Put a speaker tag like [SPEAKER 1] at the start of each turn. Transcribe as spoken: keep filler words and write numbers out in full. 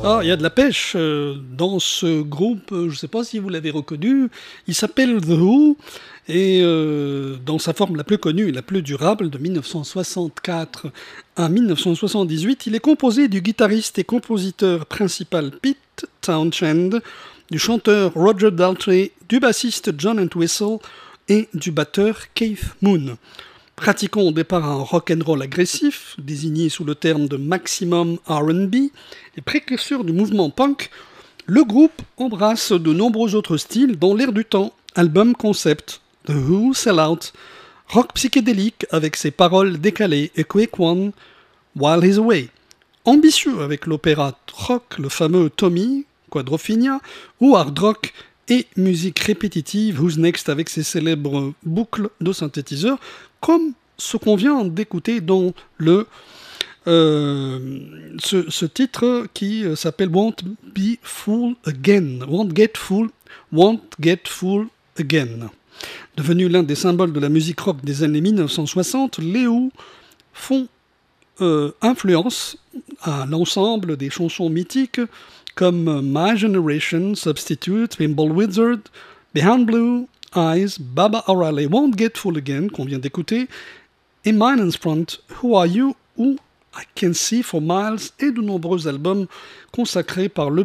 [SPEAKER 1] Ah, il y a de la pêche euh, dans ce groupe, euh, je ne sais pas si vous l'avez reconnu, il s'appelle The Who, et euh, dans sa forme la plus connue et la plus durable, de mille neuf cent soixante-quatre à mille neuf cent soixante-dix-huit, il est composé du guitariste et compositeur principal Pete Townshend, du chanteur Roger Daltrey, du bassiste John Entwistle et du batteur Keith Moon. Pratiquant au départ un rock'n'roll agressif, désigné sous le terme de maximum R and B, et précurseur du mouvement punk, le groupe embrasse de nombreux autres styles dans l'air du temps, album concept, The Who Sell Out, rock psychédélique avec ses paroles décalées et Quick One, While He's Away, ambitieux avec l'opéra rock, le fameux Tommy, Quadrophenia, ou hard rock et musique répétitive, Who's Next avec ses célèbres boucles de synthétiseurs, comme ce qu'on vient d'écouter dans le euh, ce, ce titre qui s'appelle Won't Be Fool Again, Won't Get Fool, Won't Get Fool Again. Devenu l'un des symboles de la musique rock des années mille neuf cent soixante, les Who font euh, influence à l'ensemble des chansons mythiques comme My Generation, Substitute, Wimble Wizard, Behind Blue Eyes, Baba O'Reilly, Won't Get Fool Again, qu'on vient d'écouter, et Mine and Front, Who Are You, ou I Can See for Miles, et de nombreux albums consacrés par le